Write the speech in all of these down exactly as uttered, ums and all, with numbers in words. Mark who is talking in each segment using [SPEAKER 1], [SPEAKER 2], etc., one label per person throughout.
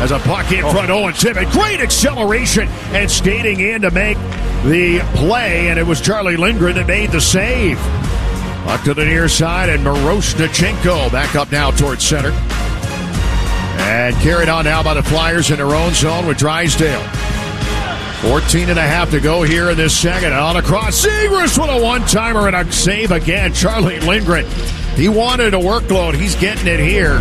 [SPEAKER 1] as a puck in front. Owen Tippett, great acceleration and skating in to make the play, and it was Charlie Lindgren that made the save. Up to the near side, and Miroshnichenko back up now towards center. And carried on now by the Flyers in their own zone with Drysdale. fourteen and a half to go here in this second. On across, Zegras with a one-timer and a save again. Charlie Lindgren, he wanted a workload. He's getting it here.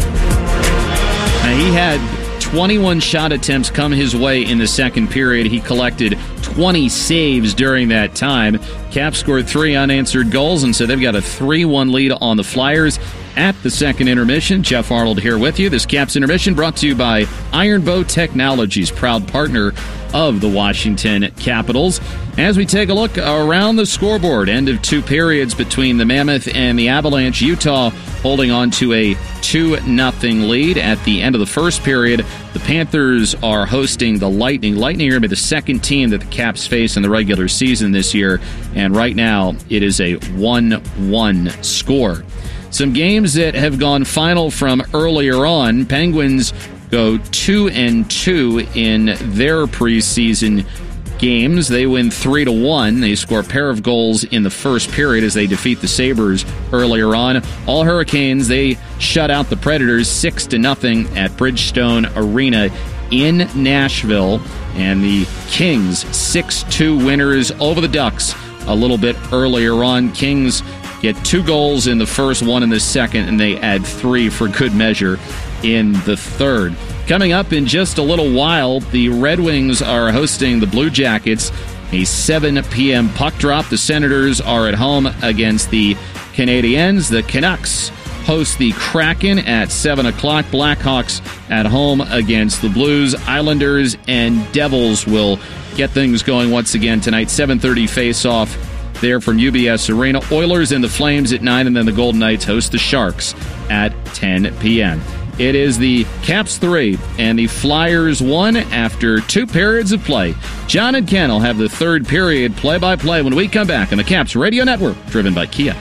[SPEAKER 2] Now, he had twenty-one shot attempts come his way in the second period. He collected twenty saves during that time. Caps scored three unanswered goals, and so they've got a three one lead on the Flyers at the second intermission. Jeff Arnold here with you. This Caps intermission brought to you by Iron Bow Technologies, proud partner of the Washington Capitals. As we take a look around the scoreboard, end of two periods between the Mammoth and the Avalanche. Utah holding on to a two nothing lead at the end of the first period. The Panthers are hosting the Lightning. Lightning are going to be the second team that the Caps face in the regular season this year, and right now it is a one one score. Some games that have gone final from earlier on. Penguins go two and two in their preseason games. They win three to one. They score a pair of goals in the first period as they defeat the Sabres earlier on. All Hurricanes, they shut out the Predators six to nothing at Bridgestone Arena in Nashville. And the Kings six two winners over the Ducks a little bit earlier on. Kings get two goals in the first, one in the second, and they add three for good measure in the third. Coming up in just a little while, the Red Wings are hosting the Blue Jackets. A seven p.m. puck drop. The Senators are at home against the Canadiens. The Canucks host the Kraken at seven o'clock. Blackhawks at home against the Blues. Islanders and Devils will get things going once again tonight. seven thirty face-off there from U B S Arena. Oilers and the Flames at nine, and then the Golden Knights host the Sharks at ten p.m. It is the Caps three and the Flyers one after two periods of play. John and Ken will have the third period play-by-play when we come back on the Caps Radio Network, driven by Kia.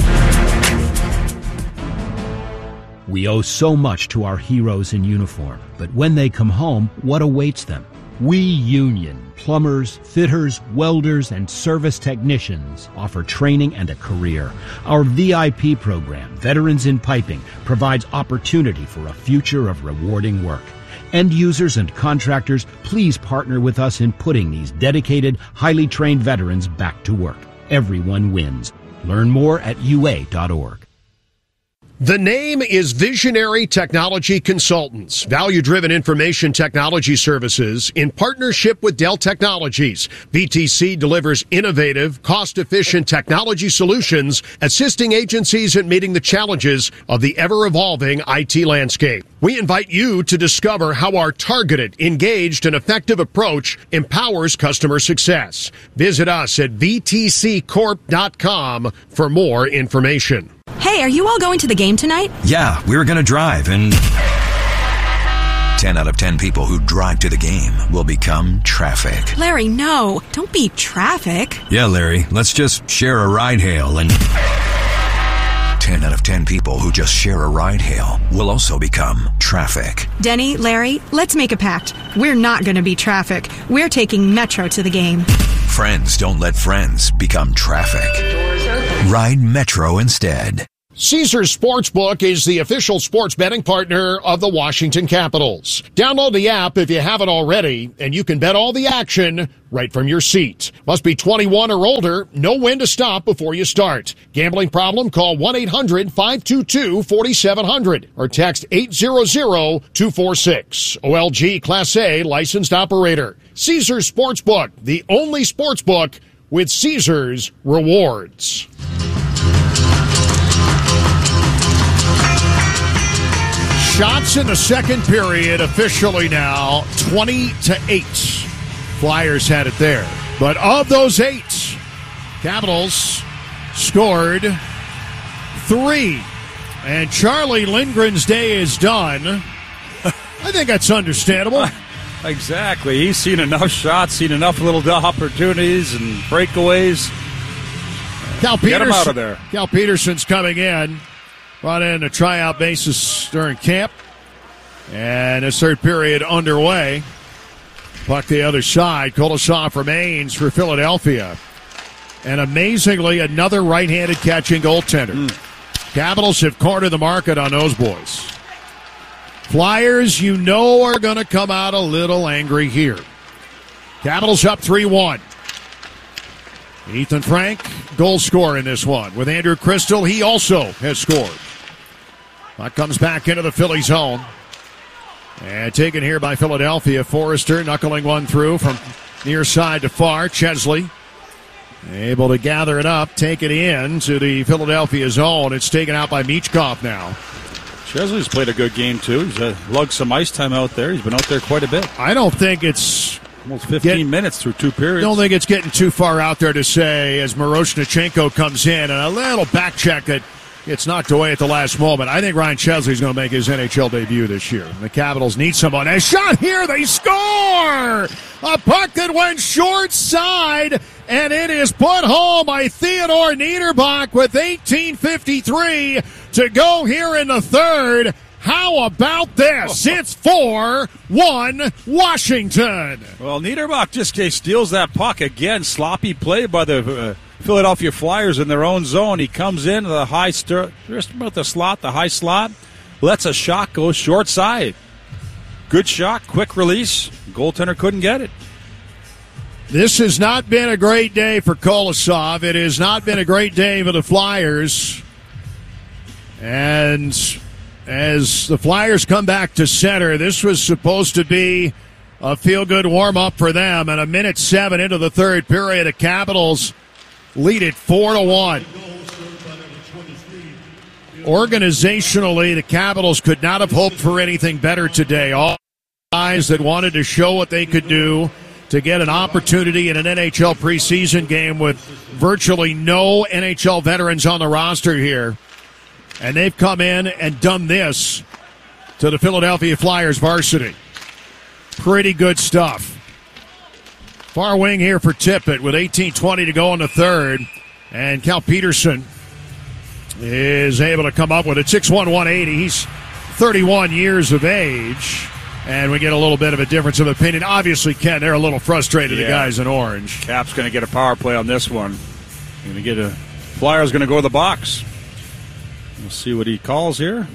[SPEAKER 3] We owe so much to our heroes in uniform, but when they come home, what awaits them? We Union, plumbers, fitters, welders, and service technicians offer training and a career. Our V I P program, Veterans in Piping, provides opportunity for a future of rewarding work. End users and contractors, please partner with us in putting these dedicated, highly trained veterans back to work. Everyone wins. Learn more at U A dot org.
[SPEAKER 1] The name is Visionary Technology Consultants, value-driven information technology services in partnership with Dell Technologies. V T C delivers innovative, cost-efficient technology solutions, assisting agencies in meeting the challenges of the ever-evolving I T landscape. We invite you to discover how our targeted, engaged, and effective approach empowers customer success. Visit us at V T C corp dot com for more information.
[SPEAKER 4] Hey, are you all going to the game tonight?
[SPEAKER 5] Yeah, we were going to drive, and ten out of ten people who drive to the game will become traffic.
[SPEAKER 4] Larry, no. Don't be traffic.
[SPEAKER 5] Yeah, Larry, let's just share a ride hail, and ten out of ten people who just share a ride hail will also become traffic.
[SPEAKER 4] Denny, Larry, let's make a pact. We're not going to be traffic. We're taking Metro to the game.
[SPEAKER 5] Friends don't let friends become traffic. Ride Metro instead.
[SPEAKER 1] Caesars Sportsbook is the official sports betting partner of the Washington Capitals. Download the app if you haven't already, and you can bet all the action right from your seat. Must be twenty-one or older. Know when to stop before you start. Gambling problem? Call one eight hundred five two two four seven zero zero or text eight hundred two four six. O L G Class A licensed operator. Caesars Sportsbook, the only sportsbook with Caesars rewards. Shots in the second period officially now twenty to eight. Flyers had it there. But of those eight, Capitals scored three. And Charlie Lindgren's day is done. I think that's understandable.
[SPEAKER 6] Exactly. He's seen enough shots, seen enough little opportunities and breakaways.
[SPEAKER 1] Cal
[SPEAKER 6] Get him out of
[SPEAKER 1] Peterson,
[SPEAKER 6] there.
[SPEAKER 1] Cal Peterson's coming in. Brought in a tryout basis during camp. And this third period underway. Puck the other side. Kolosov remains for Philadelphia. And amazingly, another right-handed catching goaltender. Mm. Capitals have cornered the market on those boys. Flyers, you know, are going to come out a little angry here. Capitals up three one. Ethan Frank, goal scorer in this one. With Andrew Crystal, he also has scored. That comes back into the Philly zone. And taken here by Philadelphia. Forrester knuckling one through from near side to far. Chesley able to gather it up, take it in to the Philadelphia zone. It's taken out by Michkov now.
[SPEAKER 6] Chesley's played a good game, too. He's uh, lugged some ice time out there. He's been out there quite a bit.
[SPEAKER 1] I don't think it's...
[SPEAKER 6] Almost fifteen get, minutes through two periods.
[SPEAKER 1] I don't think it's getting too far out there to say, as Miroshnichenko comes in, and a little back check that gets knocked away at the last moment. I think Ryan Chesley's going to make his N H L debut this year. The Capitals need someone. A shot here, they score! A puck that went short side, and it is put home by Theodor Niederbach with eighteen fifty-three to go here in the third. How about this? It's four one Washington.
[SPEAKER 6] Well, Niederbach just steals that puck again. Sloppy play by the uh, Philadelphia Flyers in their own zone. He comes in the high stir, just about the slot, the high slot, lets a shot go short side. Good shot, quick release. Goaltender couldn't get it.
[SPEAKER 1] This has not been a great day for Kolosov. It has not been a great day for the Flyers. And as the Flyers come back to center, this was supposed to be a feel-good warm-up for them. And a minute seven into the third period, the Capitals lead it four to one. Organizationally, the Capitals could not have hoped for anything better today. All guys that wanted to show what they could do to get an opportunity in an N H L preseason game with virtually no N H L veterans on the roster here. And they've come in and done this to the Philadelphia Flyers varsity. Pretty good stuff. Far wing here for Tippett with eighteen twenty to go in the third. And Cal Peterson is able to come up with it. six one, one eighty. He's thirty-one years of age. And we get a little bit of a difference of opinion. Obviously, Ken, they're a little frustrated, yeah. The guys in orange.
[SPEAKER 6] Cap's going to get a power play on this one. Going to get a Flyers going to go to the box. We'll see what he calls here.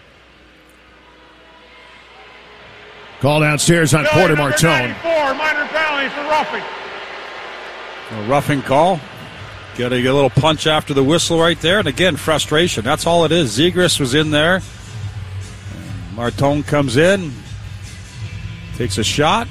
[SPEAKER 1] Call downstairs on Porter Martone.
[SPEAKER 7] Minor penalty for roughing.
[SPEAKER 6] A roughing call. Get a, a little punch after the whistle right there. And again, frustration. That's all it is. Zegras was in there. Martone comes in. Takes a shot.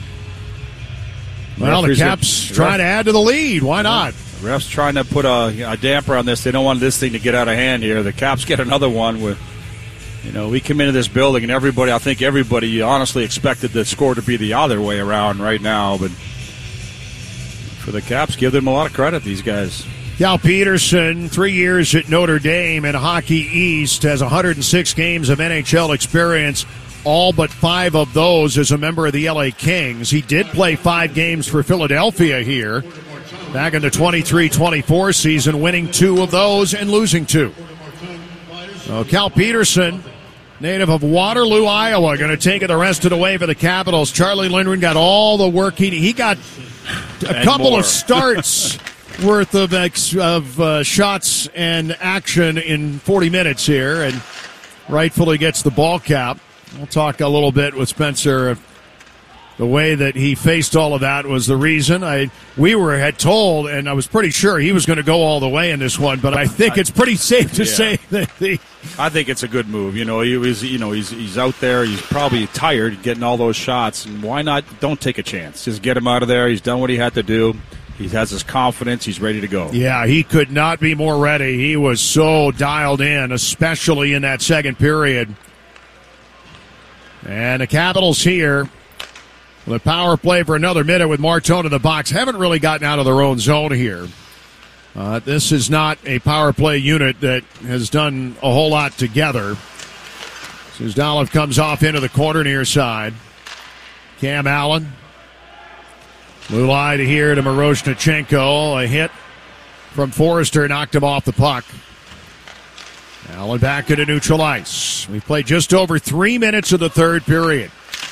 [SPEAKER 1] Well, the Caps trying to add to the lead. Why not?
[SPEAKER 6] The ref's trying to put a, a damper on this. They don't want this thing to get out of hand here. The Caps get another one. With, you know, we come into this building and everybody, I think everybody honestly expected the score to be the other way around right now. But for the Caps, give them a lot of credit, these guys.
[SPEAKER 1] Cal Peterson, three years at Notre Dame in Hockey East, has one hundred six games of N H L experience. All but five of those as a member of the L A Kings. He did play five games for Philadelphia here back in the twenty-three twenty-four season, winning two of those and losing two. So Cal Peterson, native of Waterloo, Iowa, going to take it the rest of the way for the Capitals. Charlie Lindgren got all the work he he got a and couple more. of starts worth of of uh, shots and action in forty minutes here, and rightfully gets the ball cap. We'll talk a little bit with Spencer. The way that he faced all of that was the reason. I we were had told, and I was pretty sure he was going to go all the way in this one. But I think it's pretty safe to yeah. say that the.
[SPEAKER 6] I think it's a good move. You know, he was. You know, he's he's out there. He's probably tired getting all those shots, and why not? Don't take a chance. Just get him out of there. He's done what he had to do. He has his confidence. He's ready to go.
[SPEAKER 1] Yeah, he could not be more ready. He was so dialed in, especially in that second period. And the Capitals here with a power play for another minute with Martone in the box. Haven't really gotten out of their own zone here. Uh, this is not a power play unit that has done a whole lot together. Suzdalov comes off into the corner near side. Cam Allen. Blue eye to here to Miroshnichenko. A hit from Forrester knocked him off the puck. Allen back into neutral ice. We played just over three minutes of the third period.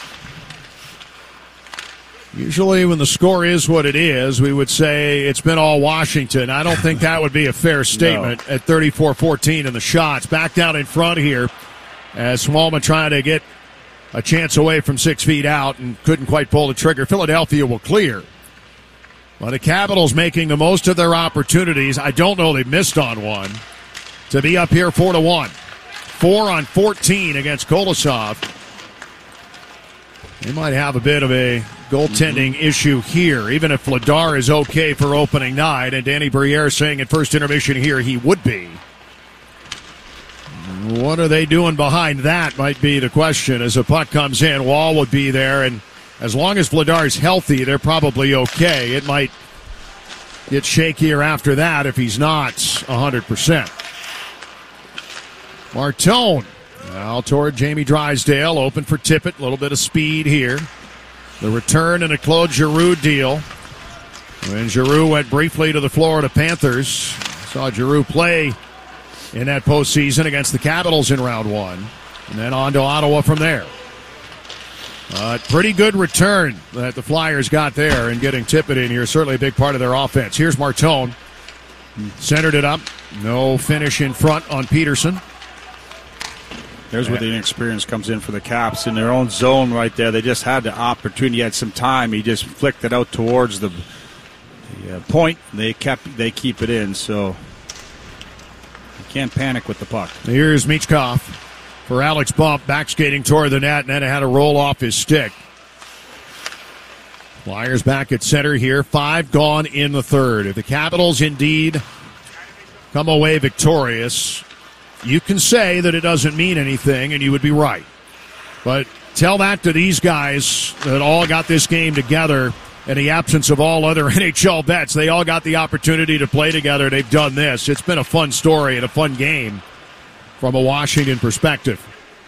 [SPEAKER 1] Usually when the score is what it is, we would say it's been all Washington. I don't think that would be a fair statement. No. At thirty-four fourteen in the shots. Back down in front here as Smallman trying to get a chance away from six feet out and couldn't quite pull the trigger. Philadelphia will clear. Well, the Capitals making the most of their opportunities. I don't know they missed on one. To be up here four to one. Four on fourteen against Kolosov. They might have a bit of a goaltending mm-hmm. issue here, even if Vladar is okay for opening night, and Danny Briere saying at first intermission here he would be. What are they doing behind that might be the question. As the puck comes in, Wall would be there, and as long as Vladar's healthy, they're probably okay. It might get shakier after that if he's not one hundred percent. Martone now toward Jamie Drysdale, open for Tippett. A little bit of speed here. The return and a Claude Giroux deal. When Giroux went briefly to the Florida Panthers, saw Giroux play in that postseason against the Capitals in round one, and then on to Ottawa from there. Uh, pretty good return that the Flyers got there, and getting Tippett in here is certainly a big part of their offense. Here's Martone. Centered it up. No finish in front on Peterson.
[SPEAKER 6] There's where the inexperience comes in for the Caps. In their own zone right there, they just had the opportunity. He had some time. He just flicked it out towards the, the uh, point. They kept they keep it in, so you can't panic with the puck.
[SPEAKER 1] Here's Michkov for Alex Bump, back skating toward the net, and then it had to roll off his stick. Flyers back at center here. Five gone in the third. If the Capitals indeed come away victorious, you can say that it doesn't mean anything, and you would be right. But tell that to these guys that all got this game together in the absence of all other N H L vets. They all got the opportunity to play together. They've done this. It's been a fun story and a fun game from a Washington perspective.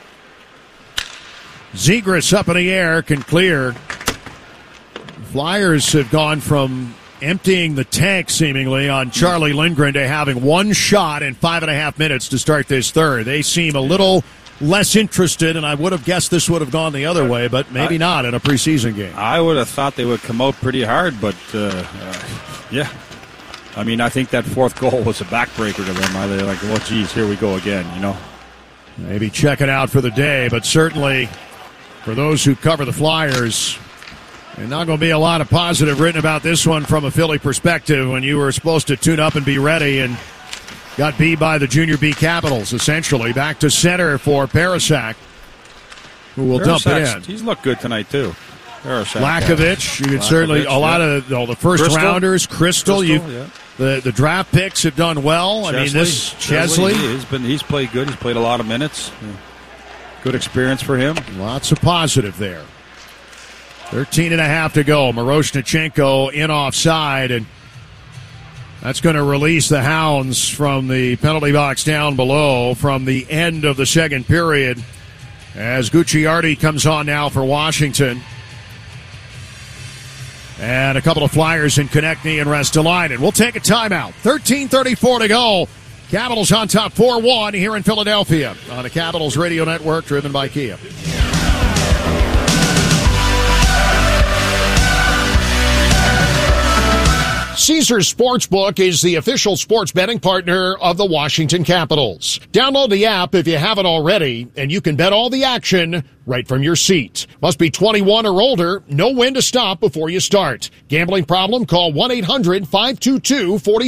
[SPEAKER 1] Zegras up in the air, can clear. Flyers have gone from emptying the tank, seemingly, on Charlie Lindgren to having one shot in five and a half minutes to start this third. They seem a little less interested, and I would have guessed this would have gone the other way, but maybe I, not in a preseason game.
[SPEAKER 6] I would have thought they would come out pretty hard, but, uh, uh, yeah. I mean, I think that fourth goal was a backbreaker to them. They're like, well, geez, here we go again, you know.
[SPEAKER 1] Maybe check it out for the day, but certainly for those who cover the Flyers, there's not going to be a lot of positive written about this one from a Philly perspective when you were supposed to tune up and be ready and got beat by the Junior B Capitals, essentially. Back to center for Parasak, who will dump it in.
[SPEAKER 6] He's looked good tonight, too.
[SPEAKER 1] Parasak, Lakovic, yeah. you could certainly, a lot yeah. of all the first Crystal. rounders, Crystal, you, yeah. the, the draft picks have done well. Chesley. I mean, this, Chesley.
[SPEAKER 6] Chesley he's, been, he's played good. He's played a lot of minutes. Yeah. Good experience for him.
[SPEAKER 1] Lots of positive there. thirteen and a half to go. Miroshnichenko in offside, and that's going to release the Hounds from the penalty box down below from the end of the second period as Gucciardi comes on now for Washington. And a couple of Flyers in Konechny and Ristolainen. We'll take a timeout. thirteen thirty-four to go. Capitals on top four one here in Philadelphia on the Capitals Radio Network, driven by Kia. Caesars Sportsbook is the official sports betting partner of the Washington Capitals. Download the app if you haven't already, and you can bet all the action right from your seat. Must be twenty-one or older. Know when to stop before you start. Gambling problem? Call one eight hundred five two two four